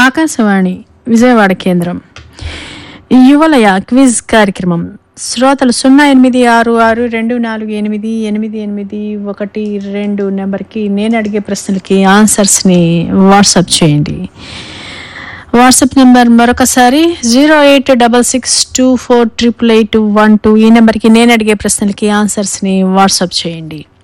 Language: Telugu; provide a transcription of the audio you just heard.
ఆకాశవాణి విజయవాడ కేంద్రం. యువలయ క్విజ్ కార్యక్రమం. శ్రోతలు 0862488812 నెంబర్కి నేను అడిగే ప్రశ్నలకి ఆన్సర్స్ని వాట్సాప్ చేయండి. వాట్సాప్ నెంబర్ మరొకసారి 08662488812. ఈ నెంబర్కి నేను అడిగే ప్రశ్నలకి ఆన్సర్స్ని వాట్సాప్ చేయండి.